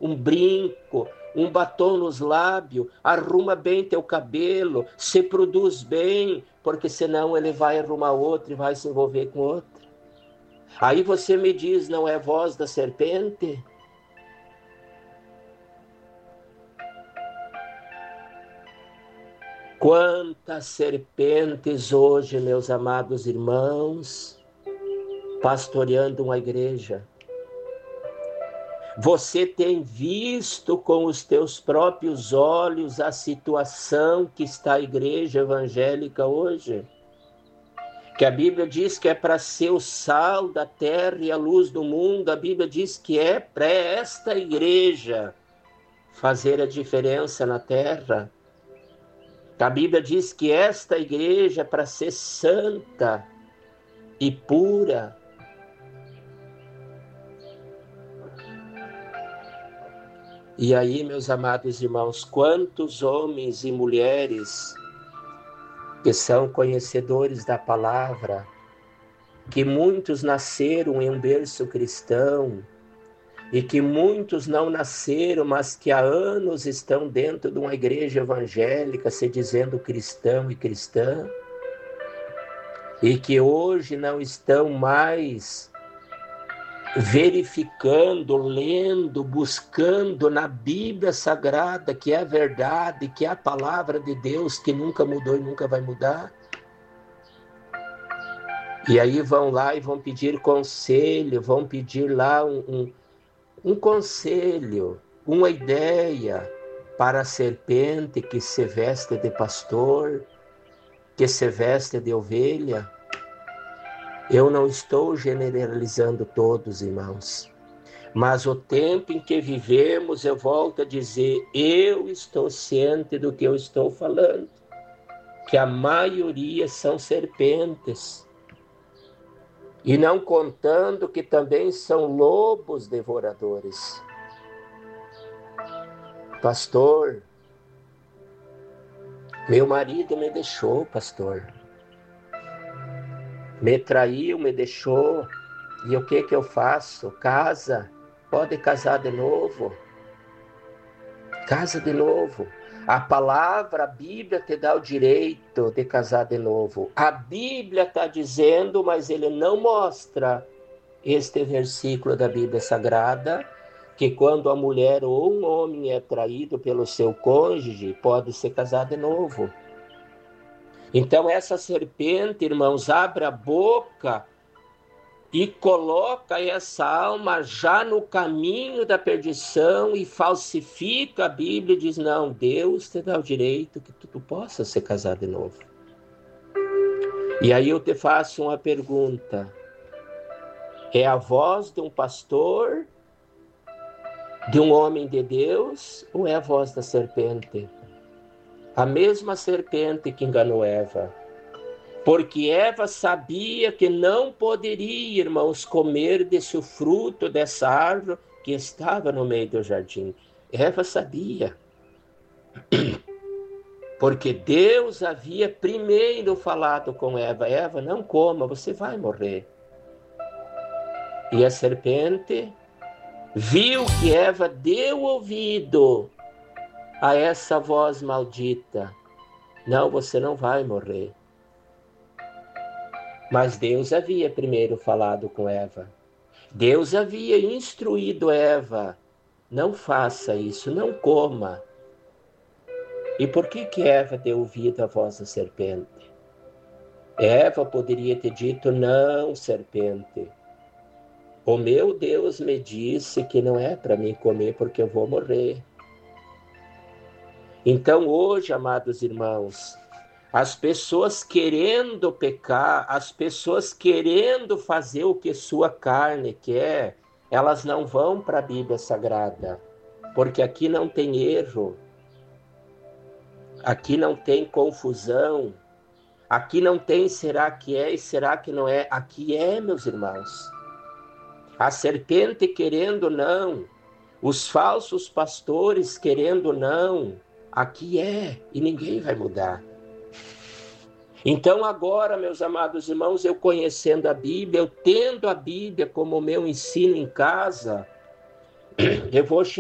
um brinco, um batom nos lábios, arruma bem teu cabelo, se produz bem, porque senão ele vai arrumar outro e vai se envolver com outro. Aí você me diz, não é voz da serpente? Quantas serpentes hoje, meus amados irmãos, pastoreando uma igreja. Você tem visto com os teus próprios olhos a situação que está a igreja evangélica hoje? Que a Bíblia diz que é para ser o sal da terra e a luz do mundo. A Bíblia diz que é para esta igreja fazer a diferença na terra. A Bíblia diz que esta igreja é para ser santa e pura. E aí, meus amados irmãos, quantos homens e mulheres que são conhecedores da palavra, que muitos nasceram em um berço cristão, e que muitos não nasceram, mas que há anos estão dentro de uma igreja evangélica, se dizendo cristão e cristã, e que hoje não estão mais verificando, lendo, buscando na Bíblia Sagrada, que é a verdade, que é a palavra de Deus, que nunca mudou e nunca vai mudar. E aí vão lá e vão pedir conselho, vão pedir lá um conselho, uma ideia para a serpente que se veste de pastor, que se veste de ovelha. Eu não estou generalizando todos, irmãos, mas o tempo em que vivemos, eu volto a dizer, eu estou ciente do que eu estou falando, que a maioria são serpentes, e não contando que também são lobos devoradores. Pastor, meu marido me deixou, pastor. Me traiu, me deixou, e o que eu faço? Casa, pode casar de novo. Casa de novo. A palavra, a Bíblia te dá o direito de casar de novo. A Bíblia está dizendo, mas ele não mostra este versículo da Bíblia Sagrada, que quando a mulher ou um homem é traído pelo seu cônjuge, pode se casar de novo. Então essa serpente, irmãos, abre a boca e coloca essa alma já no caminho da perdição e falsifica a Bíblia e diz, não, Deus te dá o direito que tu possa se casar de novo. E aí eu te faço uma pergunta, é a voz de um pastor, de um homem de Deus, ou é a voz da serpente? A mesma serpente que enganou Eva. Porque Eva sabia que não poderia, irmãos, comer desse fruto dessa árvore que estava no meio do jardim. Eva sabia. Porque Deus havia primeiro falado com Eva. Eva, não coma, você vai morrer. E a serpente viu que Eva deu ouvido a essa voz maldita. Não, você não vai morrer. Mas Deus havia primeiro falado com Eva. Deus havia instruído Eva. Não faça isso, não coma. E por que Eva deu ouvido à voz da serpente? Eva poderia ter dito, não, serpente. O meu Deus me disse que não é para mim comer porque eu vou morrer. Então hoje, amados irmãos, as pessoas querendo pecar, as pessoas querendo fazer o que sua carne quer, elas não vão para a Bíblia Sagrada, porque aqui não tem erro, aqui não tem confusão, aqui não tem será que é e será que não é, aqui é, meus irmãos. A serpente querendo não, os falsos pastores querendo não, aqui é, e ninguém vai mudar. Então agora, meus amados irmãos, eu conhecendo a Bíblia, eu tendo a Bíblia como meu ensino em casa, eu vou chegar